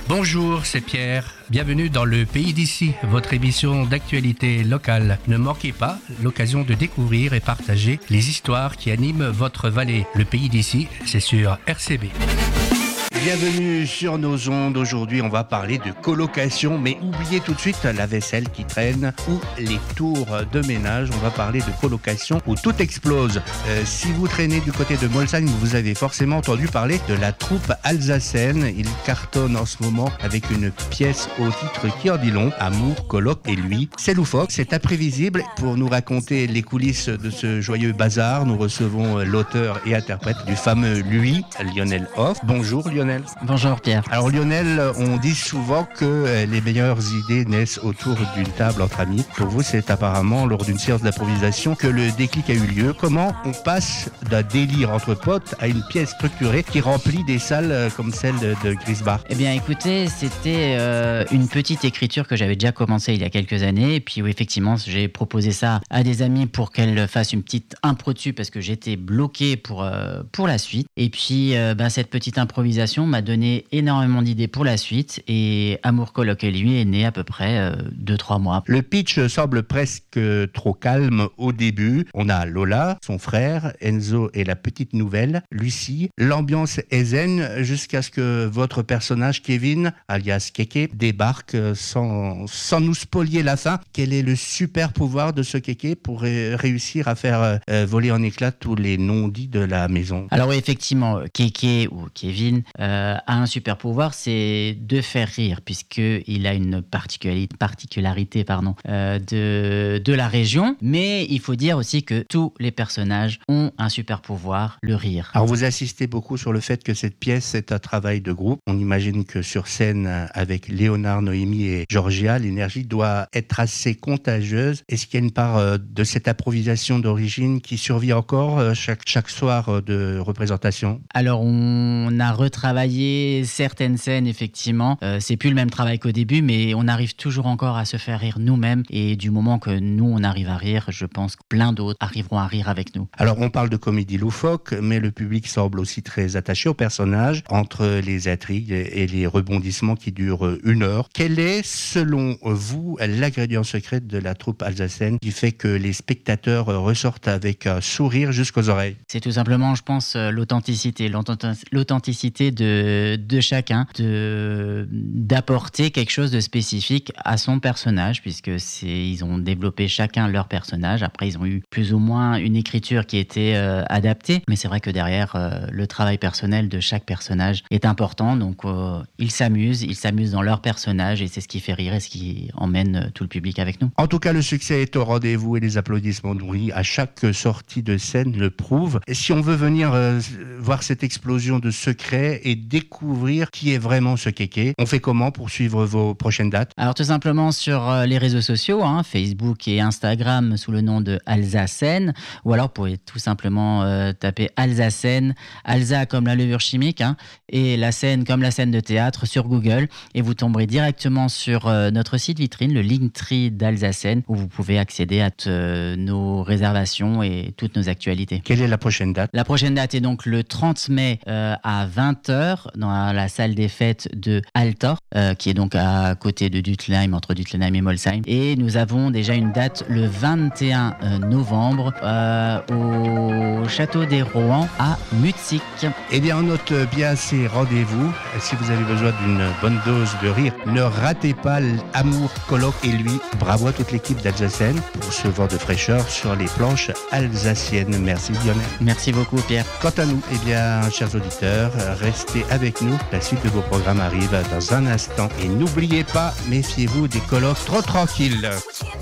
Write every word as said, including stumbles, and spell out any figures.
Bonjour, c'est Pierre. Bienvenue dans le Pays d'ici, votre émission d'actualité locale. Ne manquez pas l'occasion de découvrir et partager les histoires qui animent votre vallée. Le Pays d'ici, c'est sur R C B. Bienvenue sur nos ondes. Aujourd'hui, on va parler de colocation, mais oubliez tout de suite la vaisselle qui traîne ou les tours de ménage. On va parler de colocation où tout explose. Euh, si vous traînez du côté de Molsheim, vous avez forcément entendu parler de la troupe alsacienne. Il cartonne en ce moment avec une pièce au titre qui en dit long. Amour, coloc et lui. C'est loufoque, c'est imprévisible. Pour nous raconter les coulisses de ce joyeux bazar, nous recevons l'auteur et interprète du fameux Lui, Lionel Hoff. Bonjour Lionel. Bonjour Pierre. Alors Lionel, on dit souvent que les meilleures idées naissent autour d'une table entre amis. Pour vous, c'est apparemment lors d'une séance d'improvisation que le déclic a eu lieu. Comment on passe d'un délire entre potes à une pièce structurée qui remplit des salles comme celle de, de Grisbach? Eh bien écoutez, c'était euh, une petite écriture que j'avais déjà commencé il y a quelques années. Et puis oui, effectivement, j'ai proposé ça à des amis pour qu'elle fasse une petite impro dessus parce que j'étais bloqué pour, euh, pour la suite. Et puis euh, ben, cette petite improvisation m'a donné énormément d'idées pour la suite et Amour, coloc et lui est né à peu près deux trois mois. Le pitch semble presque trop calme au début. On a Lola, son frère, Enzo et la petite nouvelle, Lucie. L'ambiance est zen jusqu'à ce que votre personnage Kevin, alias Kéké, débarque sans, sans nous spolier la fin. Quel est le super pouvoir de ce Kéké pour ré- réussir à faire euh, voler en éclats tous les non-dits de la maison? Alors oui, effectivement, Kéké ou Kevin euh, a un super pouvoir, c'est de faire rire, puisqu'il a une particularité, particularité pardon, euh, de, de la région. Mais il faut dire aussi que tous les personnages ont un super pouvoir, le rire. Alors vous insistez beaucoup sur le fait que cette pièce est un travail de groupe. On imagine que sur scène, avec Léonard, Noémie et Georgia, l'énergie doit être assez contagieuse. Est-ce qu'il y a une part de cette improvisation d'origine qui survit encore chaque, chaque soir de représentation? Alors on a retravaillé certaines scènes, effectivement. Euh, c'est plus le même travail qu'au début, mais on arrive toujours encore à se faire rire nous-mêmes. Et du moment que nous, on arrive à rire, je pense que plein d'autres arriveront à rire avec nous. Alors, on parle de comédie loufoque, mais le public semble aussi très attaché aux personnages, entre les intrigues et les rebondissements qui durent une heure. Quel est, selon vous, l'ingrédient secret de la troupe alsacienne qui fait que les spectateurs ressortent avec un sourire jusqu'aux oreilles? C'est tout simplement, je pense, l'authenticité. L'authenticité de, de chacun, de, d'apporter quelque chose de spécifique à son personnage, puisque c'est, ils ont développé chacun leur personnage. Après, ils ont eu plus ou moins une écriture qui était euh, adaptée, mais c'est vrai que derrière, euh, le travail personnel de chaque personnage est important. Donc, euh, ils s'amusent, ils s'amusent dans leur personnage, et c'est ce qui fait rire et ce qui emmène tout le public avec nous. En tout cas, le succès est au rendez-vous et les applaudissements nourris à chaque sortie de scène le prouvent. Et si on veut venir euh, voir cette explosion de secrets et découvrir qui est vraiment ce Kéké, on fait comment pour suivre vos prochaines dates? Alors tout simplement sur euh, les réseaux sociaux, hein, Facebook et Instagram sous le nom de Alsacène, ou alors vous pouvez tout simplement euh, taper Alsacène, Alsa comme la levure chimique, hein, et la scène comme la scène de théâtre sur Google, et vous tomberez directement sur euh, notre site vitrine, le Linktree d'Alsacène, où vous pouvez accéder à t- euh, nos réservations et toutes nos actualités. Quelle est la prochaine date? La prochaine date est donc le trente mai euh, à vingt heures dans la salle des fêtes de Altor, euh, qui est donc à côté de Duttenheim, entre Duttenheim et Molsheim. Et nous avons déjà une date le vingt et un novembre euh, au Château des Rohan à Mutzig. Eh bien, on note bien ces rendez-vous. Si vous avez besoin d'une bonne dose de rire, ne ratez pas l'Amour, coloc et lui. Bravo à toute l'équipe d'Alsacène pour ce vent de fraîcheur sur les planches alsaciennes. Merci Lionel. Merci beaucoup Pierre. Quant à nous, eh bien, chers auditeurs, restez avec nous. La suite de vos programmes arrive dans un instant. Et n'oubliez pas, méfiez-vous des colocs trop tranquilles.